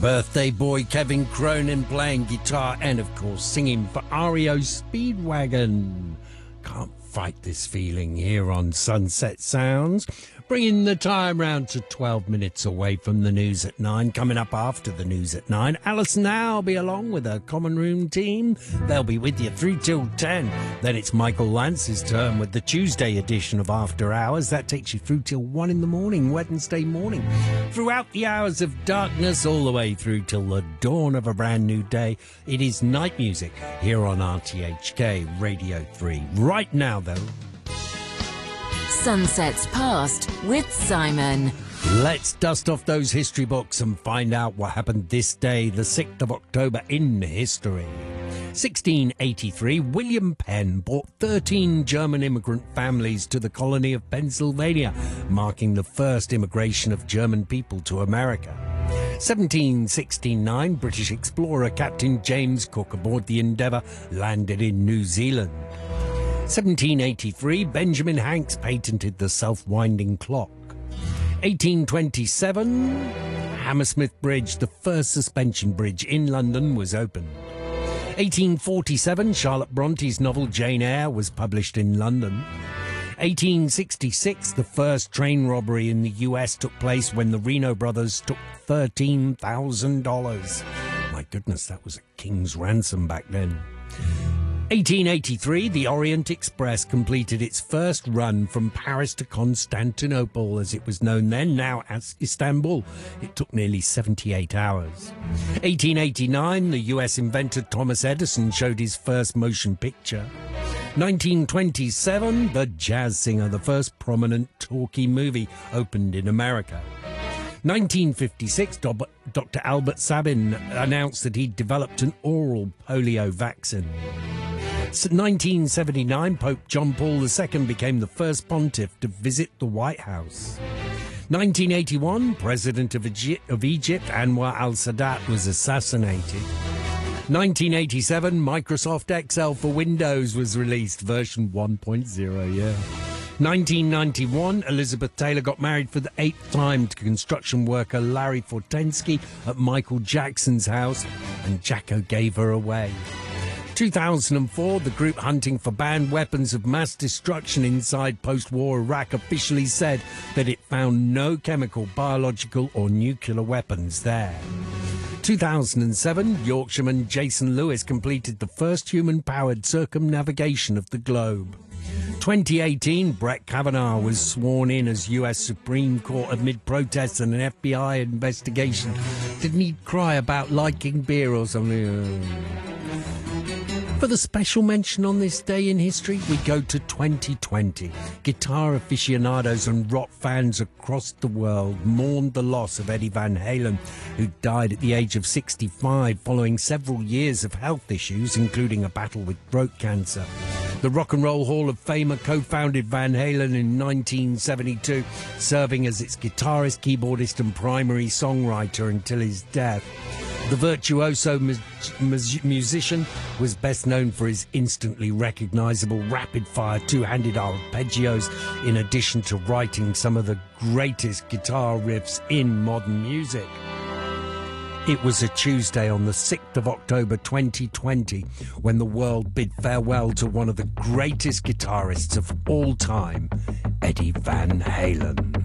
Birthday boy Kevin Cronin playing guitar and, of course, singing for REO Speedwagon. Can't fight this feeling here on Sunset Sounds. Bringing the time round to 12 minutes away from the news at 9. Coming up after the news at 9, Alison Howe will be along with her Common Room team. They'll be with you through till 10. Then it's Michael Lance's turn with the Tuesday edition of After Hours. That takes you through till 1 in the morning, Wednesday morning. Throughout the hours of darkness, all the way through till the dawn of a brand new day, it is night music here on RTHK Radio 3. Right now, though, Sunsets Past with Simon. Let's dust off those history books and find out what happened this day, the 6th of October in history. 1683, William Penn brought 13 German immigrant families to the colony of Pennsylvania, marking the first immigration of German people to America. 1769, British explorer Captain James Cook aboard the Endeavour landed in New Zealand. 1783, Benjamin Hanks patented the self-winding clock. 1827, Hammersmith Bridge, the first suspension bridge in London, was opened. 1847, Charlotte Bronte's novel Jane Eyre was published in London. 1866, the first train robbery in the US took place when the Reno brothers took $13,000. My goodness, that was a king's ransom back then. 1883, the Orient Express completed its first run from Paris to Constantinople, as it was known then, now as Istanbul. It took nearly 78 hours. 1889, the US inventor Thomas Edison showed his first motion picture. 1927, The Jazz Singer, the first prominent talkie movie, opened in America. 1956, Dr. Albert Sabin announced that he'd developed an oral polio vaccine. 1979, Pope John Paul II became the first pontiff to visit the White House. 1981, President of Egypt, Anwar al-Sadat, was assassinated. 1987, Microsoft Excel for Windows was released, version 1.0, yeah. 1991, Elizabeth Taylor got married for the 8th time to construction worker Larry Fortensky at Michael Jackson's house, and Jacko gave her away. 2004, the group hunting for banned weapons of mass destruction inside post-war Iraq officially said that it found no chemical, biological or nuclear weapons there. 2007, Yorkshireman Jason Lewis completed the first human-powered circumnavigation of the globe. 2018, Brett Kavanaugh was sworn in as US Supreme Court amid protests and an FBI investigation. Didn't he cry about liking beer or something? For the special mention on this day in history, we go to 2020. Guitar aficionados and rock fans across the world mourned the loss of Eddie Van Halen, who died at the age of 65 following several years of health issues, including a battle with throat cancer. The Rock and Roll Hall of Famer co-founded Van Halen in 1972, serving as its guitarist, keyboardist and primary songwriter until his death. The virtuoso musician was best known for his instantly recognizable rapid-fire two-handed arpeggios, in addition to writing some of the greatest guitar riffs in modern music. It was a Tuesday on the 6th of October 2020 when the world bid farewell to one of the greatest guitarists of all time, Eddie Van Halen.